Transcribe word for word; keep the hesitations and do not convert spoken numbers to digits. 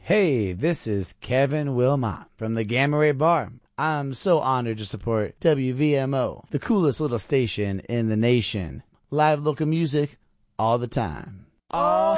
Hey, this is Kevin Wilmot from the Gamma Ray Bar. I'm so honored to support W V M O, the coolest little station in the nation. Live local music all the time. Oh.